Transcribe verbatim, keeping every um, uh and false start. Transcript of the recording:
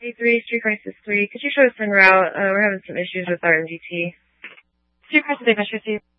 A three, Street Crisis three. Could you show us en route? Uh, we're having some issues with our M D T. Street Crisis eight, Metro received.